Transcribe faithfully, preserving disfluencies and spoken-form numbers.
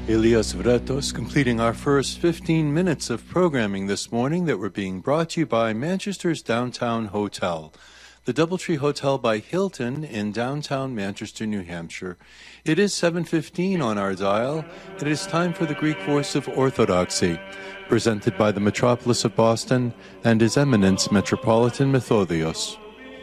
Elias Vretos completing our first fifteen minutes of programming this morning that were being brought to you by Manchester's Downtown Hotel, the Doubletree Hotel by Hilton in downtown Manchester, New Hampshire. It is seven fifteen on our dial, and it is time for the Greek Voice of Orthodoxy, presented by the Metropolis of Boston and His Eminence Metropolitan Methodios.